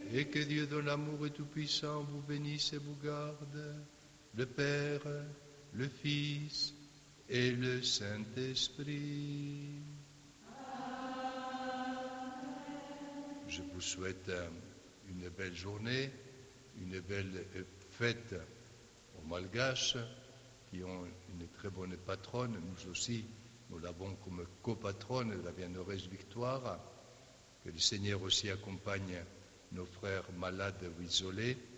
et que Dieu de l'amour et tout-puissant vous bénisse et vous garde, le Père, le Fils et le Saint-Esprit. Je vous souhaite une belle journée, une belle fête aux Malgaches qui ont une très bonne patronne. Nous aussi, nous l'avons comme copatronne, la bienheureuse Victoire. Que le Seigneur aussi accompagne nos frères malades ou isolés.